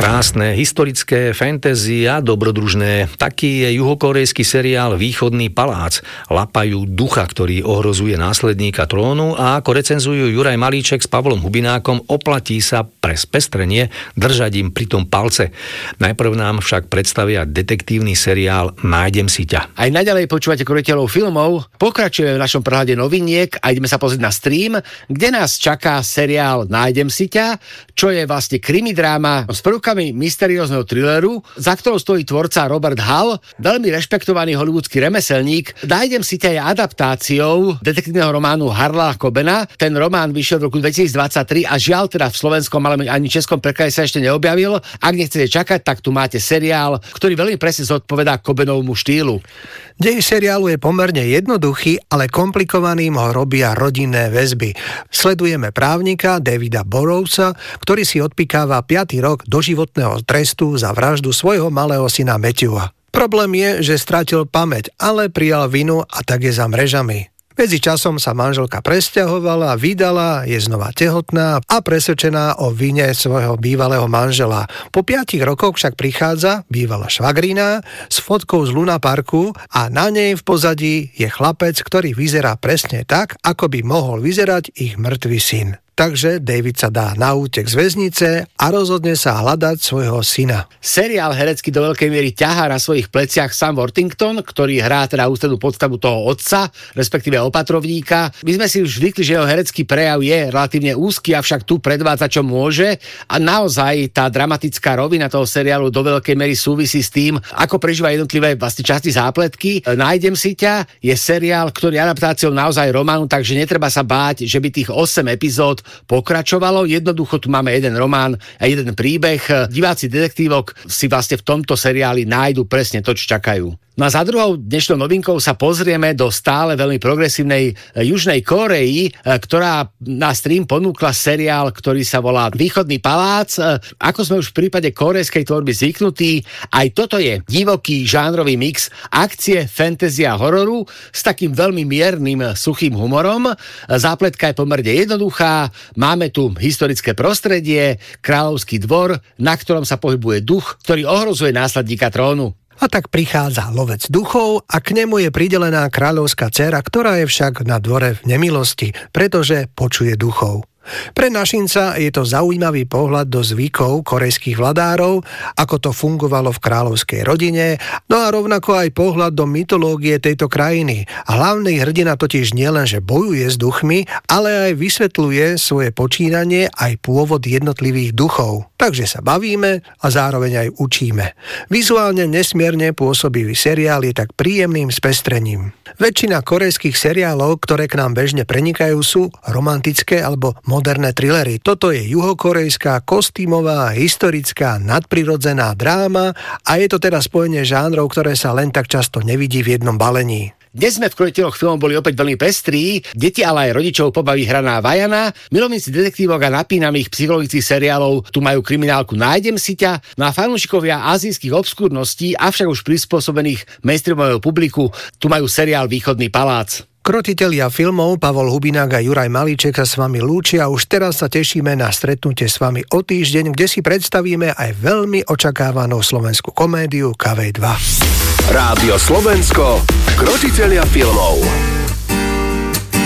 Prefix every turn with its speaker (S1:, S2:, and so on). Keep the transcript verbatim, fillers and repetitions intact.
S1: Krásne, historické, fantasy a dobrodružné. Taký je juhokorejský seriál Východný palác. Lapajú ducha, ktorý ohrozuje následníka trónu, a ako recenzujú Juraj Malíček s Pavlom Hubinákom, oplatí sa pre spestrenie držať im pritom palce. Najprv nám však predstavia detektívny seriál Nájdem si ťa.
S2: Aj naďalej počúvate Koriteľov filmov. Pokračujeme v našom prehľade noviniek a ideme sa pozrieť na stream, kde nás čaká seriál Nájdem si ťa, čo je vlastne krimidráma s prvkami mysteriózneho thrilleru, za ktorou stojí tvorca Robert Hall, veľmi rešpektovaný hollywoodský remeselník. Nájdem si ťa je adaptáciou detektívneho románu Harla Cobena. Ten román vyšiel v roku dvetisícdvadsaťtri a žiaľ teda v slovenskom, ale ani českom preklade sa ešte neobjavil. Ak nechcete čakať, tak tu máte seriál, ktorý veľmi presne zodpovedá Cobenovmu štýlu.
S3: Dej seriálu je pomerne jednoduchý, ale komplikovaným ho robia rodinné väzby. Sledujeme právnika Davida Burrowsa, ktorý si odpikáva piaty rok doživotného trestu za vraždu svojho malého syna Matthewa. Problém je, že stratil pamäť, ale prijal vinu a tak je za mrežami. Medzi časom sa manželka presťahovala, vydala, je znova tehotná a presvedčená o vine svojho bývalého manžela. Po piatich rokoch však prichádza bývalá švagrina s fotkou z Luna Parku a na nej v pozadí je chlapec, ktorý vyzerá presne tak, ako by mohol vyzerať ich mŕtvý syn. Takže David sa dá na útek z väznice a rozhodne sa hľadať svojho syna.
S2: Seriál herecky do veľkej miery ťahá na svojich pleciach Sam Worthington, ktorý hrá teda ústrednú podstavu toho otca, respektíve opatrovníka. My sme si už zvykli, že jeho herecký prejav je relatívne úzky, avšak tu predvádza, čo môže, a naozaj tá dramatická rovina toho seriálu do veľkej miery súvisí s tým, ako prežíva jednotlivé vlastne časti zápletky. Nájdem si ťa je seriál, ktorý je adaptáciou naozaj románu, takže netreba sa báť, že by tých osem epizód pokračovalo. Jednoducho tu máme jeden román a jeden príbeh. Diváci detektívok si vlastne v tomto seriáli nájdu presne to, čo čakajú. No a za druhou dnešnou novinkou sa pozrieme do stále veľmi progresívnej Južnej Kórei, ktorá na stream ponúkla seriál, ktorý sa volá Východný palác. Ako sme už v prípade kórejskej tvorby zvyknutí, aj toto je divoký žánrový mix akcie, fantasy a hororu s takým veľmi miernym, suchým humorom. Zápletka je pomerne jednoduchá. Máme tu historické prostredie, kráľovský dvor, na ktorom sa pohybuje duch, ktorý ohrozuje následníka trónu.
S3: A tak prichádza lovec duchov a k nemu je pridelená kráľovská dcéra, ktorá je však na dvore v nemilosti, pretože počuje duchov. Pre našinca je to zaujímavý pohľad do zvykov korejských vladárov, ako to fungovalo v kráľovskej rodine, no a rovnako aj pohľad do mytológie tejto krajiny. A hlavný hrdina totiž nielenže bojuje s duchmi, ale aj vysvetľuje svoje počínanie aj pôvod jednotlivých duchov. Takže sa bavíme a zároveň aj učíme. Vizuálne nesmierne pôsobivý seriál je tak príjemným spestrením. Väčšina korejských seriálov, ktoré k nám bežne prenikajú, sú romantické alebo moderné thrillery. Toto je juhokorejská, kostýmová, historická, nadprirodzená dráma a je to teda spojenie žánrov, ktoré sa len tak často nevidí v jednom balení.
S2: Dnes sme v Koriteľoch filmov boli opäť veľmi pestrí, deti ale aj rodičov pobaví hraná Vajana, milovníci detektívok a napínavých psychologických seriálov tu majú kriminálku Nájdem si ťa, no a fanúšikovia azijských obskúrností, avšak už prispôsobených mainstreamového publiku, tu majú seriál Východný palác.
S3: Krotitelia filmov Pavol Hubinák a Juraj Malíček sa s vami lúčia a už teraz sa tešíme na stretnutie s vami o týždeň, kde si predstavíme aj veľmi očakávanú slovenskú komédiu ká vé dva.
S4: Rádio Slovensko, Krotitelia filmov.